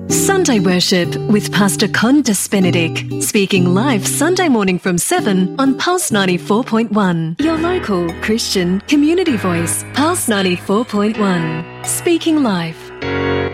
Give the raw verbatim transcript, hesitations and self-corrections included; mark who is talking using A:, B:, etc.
A: Sunday Worship with Pastor Condas Benedict, speaking live Sunday morning from seven on Pulse ninety-four point one. Your local Christian community voice, Pulse ninety-four point one. Speaking live.